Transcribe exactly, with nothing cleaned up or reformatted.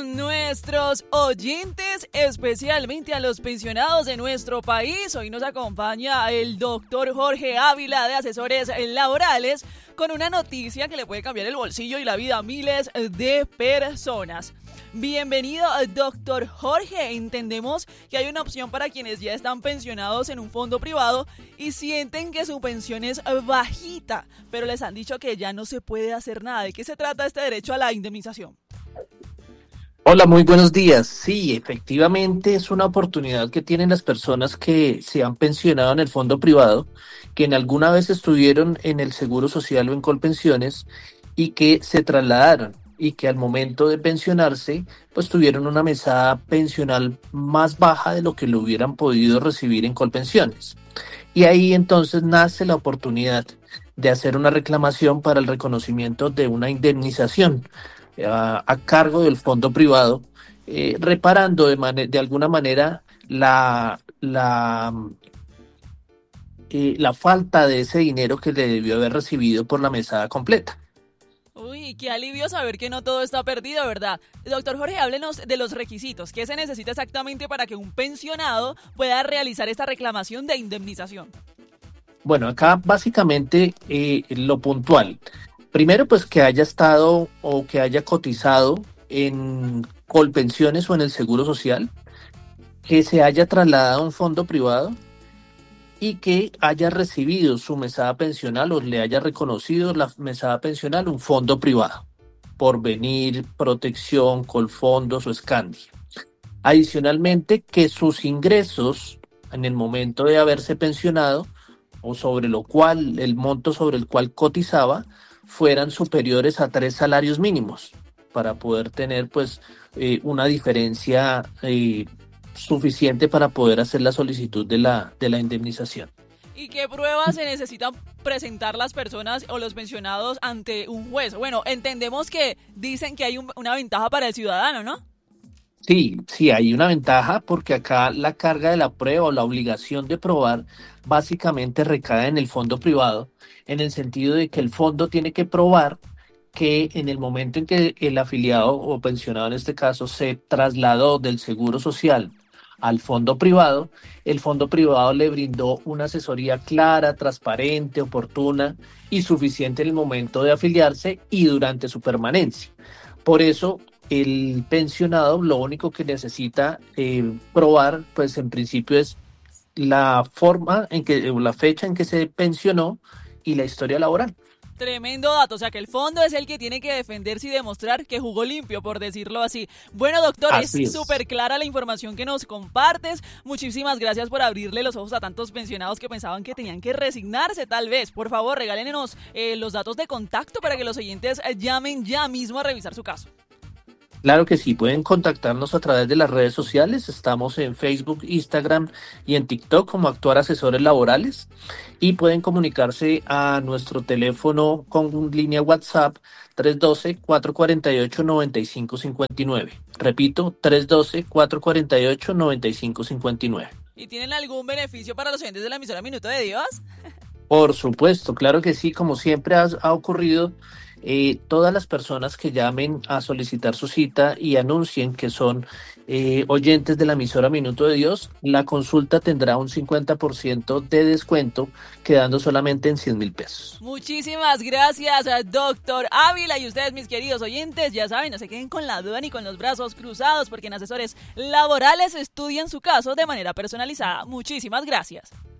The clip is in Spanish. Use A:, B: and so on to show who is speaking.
A: nuestros oyentes, especialmente a los pensionados de nuestro país. Hoy nos acompaña el doctor Jorge Ávila de Asesores Laborales con una noticia que le puede cambiar el bolsillo y la vida a miles de personas. Bienvenido, doctor Jorge. Entendemos que hay una opción para quienes ya están pensionados en un fondo privado y sienten que su pensión es bajita, pero les han dicho que ya no se puede hacer nada. ¿De qué se trata este derecho a la indemnización?
B: Hola, muy buenos días. Sí, efectivamente es una oportunidad que tienen las personas que se han pensionado en el fondo privado, que en alguna vez estuvieron en el Seguro Social o en Colpensiones y que se trasladaron y que al momento de pensionarse pues tuvieron una mesada pensional más baja de lo que lo hubieran podido recibir en Colpensiones. Y ahí entonces nace la oportunidad de hacer una reclamación para el reconocimiento de una indemnización a, a cargo del fondo privado, eh, reparando de, man- de alguna manera la, la, eh, la falta de ese dinero que le debió haber recibido por la mesada completa.
A: Uy, qué alivio saber que no todo está perdido, ¿verdad? Doctor Jorge, háblenos de los requisitos. ¿Qué se necesita exactamente para que un pensionado pueda realizar esta reclamación de indemnización?
B: Bueno, acá básicamente eh, lo puntual. Primero, pues que haya estado o que haya cotizado en Colpensiones o en el Seguro Social, que se haya trasladado a un fondo privado y que haya recibido su mesada pensional o le haya reconocido la mesada pensional un fondo privado, Porvenir, Protección, Colfondos o Scandia. Adicionalmente, que sus ingresos en el momento de haberse pensionado o sobre lo cual, el monto sobre el cual cotizaba, fueran superiores a tres salarios mínimos para poder tener pues eh, una diferencia eh, suficiente para poder hacer la solicitud de la, de la indemnización.
A: ¿Y qué pruebas se necesitan presentar las personas o los pensionados ante un juez? Bueno, entendemos que dicen que hay un- una ventaja para el ciudadano, ¿no?
B: Sí, sí, hay una ventaja porque acá la carga de la prueba o la obligación de probar básicamente recae en el fondo privado, en el sentido de que el fondo tiene que probar que en el momento en que el afiliado o pensionado en este caso se trasladó del Seguro Social al fondo privado, el fondo privado le brindó una asesoría clara, transparente, oportuna y suficiente en el momento de afiliarse y durante su permanencia. Por eso, el pensionado lo único que necesita eh, probar, pues en principio es la forma en que, o la fecha en que se pensionó y la historia laboral.
A: Tremendo dato, o sea que el fondo es el que tiene que defenderse y demostrar que jugó limpio, por decirlo así. Bueno, doctor,
B: Así
A: es
B: es.
A: súper clara la información que nos compartes. Muchísimas gracias por abrirle los ojos a tantos pensionados que pensaban que tenían que resignarse, tal vez. Por favor, regálenos eh, los datos de contacto para que los oyentes eh, llamen ya mismo a revisar su caso.
B: Claro que sí, pueden contactarnos a través de las redes sociales. Estamos en Facebook, Instagram y en TikTok como Actuar Asesores Laborales. Y pueden comunicarse a nuestro teléfono con línea WhatsApp tres uno dos, cuatro cuatro ocho, nueve cinco cinco nueve. Repito, tres uno dos, cuatro cuatro ocho, nueve cinco cinco nueve.
A: ¿Y tienen algún beneficio para los oyentes de la emisora Minuto de Dios?
B: Por supuesto, claro que sí, como siempre ha, ha ocurrido, eh, todas las personas que llamen a solicitar su cita y anuncien que son eh, oyentes de la emisora Minuto de Dios, la consulta tendrá un cincuenta por ciento de descuento, quedando solamente en cien mil pesos.
A: Muchísimas gracias, doctor Ávila. Y ustedes, mis queridos oyentes, ya saben, no se queden con la duda ni con los brazos cruzados, porque en Asesores Laborales estudian su caso de manera personalizada. Muchísimas gracias.